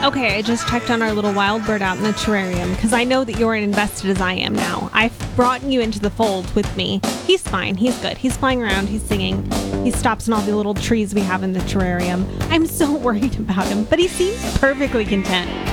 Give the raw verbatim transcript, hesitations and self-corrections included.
Okay, I just checked on our little wild bird out in the terrarium because I know that you're as invested as I am now. I've brought you into the fold with me. He's fine. He's good. He's flying around. He's singing. He stops in all the little trees we have in the terrarium. I'm so worried about him, but he seems perfectly content.